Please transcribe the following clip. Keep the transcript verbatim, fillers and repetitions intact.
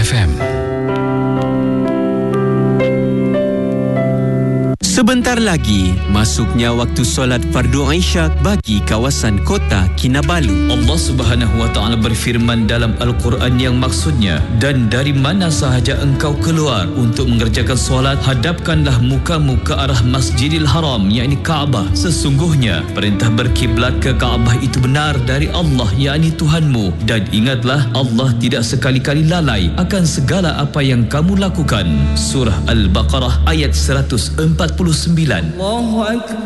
F M. Sebentar lagi, masuknya waktu solat fardu Isyak bagi kawasan kota Kinabalu. Allah Subhanahu Wa Taala berfirman dalam Al-Quran yang maksudnya, dan dari mana sahaja engkau keluar untuk mengerjakan solat, hadapkanlah mukamu ke arah Masjidil Haram, yakni Kaabah. Sesungguhnya perintah berkiblat ke Kaabah itu benar dari Allah, yakni Tuhanmu. Dan ingatlah, Allah tidak sekali-kali lalai akan segala apa yang kamu lakukan. Surah Al-Baqarah ayat seratus empat puluh sembilan. Allahu Akbar.